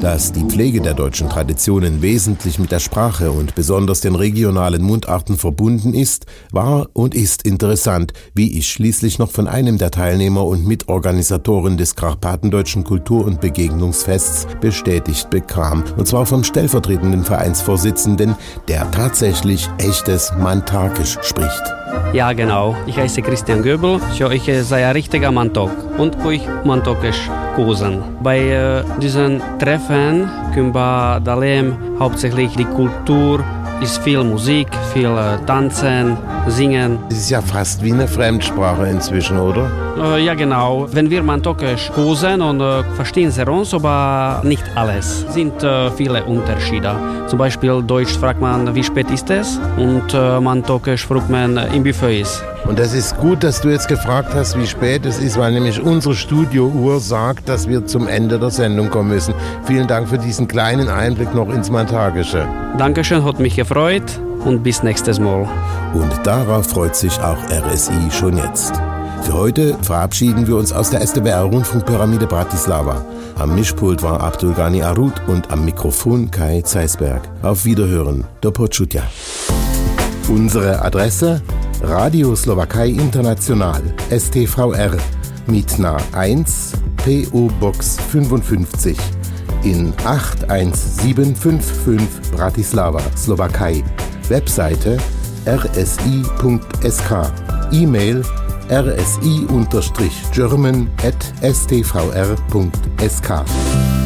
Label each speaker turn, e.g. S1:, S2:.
S1: Dass die Pflege der deutschen Traditionen wesentlich mit der Sprache und besonders den regionalen Mundarten verbunden ist, war und ist interessant, wie ich schließlich noch von einem der Teilnehmer und Mitorganisatoren des Karpatendeutschen Kultur- und Begegnungsfests bestätigt bekam. Und zwar vom stellvertretenden Vereinsvorsitzenden, der tatsächlich echtes Mantakisch spricht.
S2: Ja, genau. Ich heiße Christian Göbel. Ich sei ein richtiger Mantok und ich Mantokisch kusen. Bei diesen Treffen können wir erleben hauptsächlich die Kultur. Ist viel Musik, viel Tanzen, Singen.
S1: Es ist ja fast wie eine Fremdsprache inzwischen, oder?
S2: Ja, genau. Wenn wir Mantokisch kusen und verstehen sie uns, aber nicht alles. Es sind viele Unterschiede. Zum Beispiel Deutsch fragt man, wie spät ist es? Und Mantokisch fragt man, im Buffet ist.
S1: Und das ist gut, dass du jetzt gefragt hast, wie spät es ist, weil nämlich unsere Studiouhr sagt, dass wir zum Ende der Sendung kommen müssen. Vielen Dank für diesen kleinen Einblick noch ins Mantakische.
S2: Dankeschön, hat mich gefreut und bis nächstes Mal.
S1: Und darauf freut sich auch RSI schon jetzt. Für heute verabschieden wir uns aus der SDBR-Rundfunkpyramide Bratislava. Am Mischpult war Abdul Ghani Arut und am Mikrofon Kai Zeisberg. Auf Wiederhören, do počutia. Unsere Adresse: Radio Slowakei International, STVR, Mitna 1, PO Box 55 in 81755 Bratislava, Slowakei. Webseite rsi.sk. E-Mail rsi-german@stvr.sk.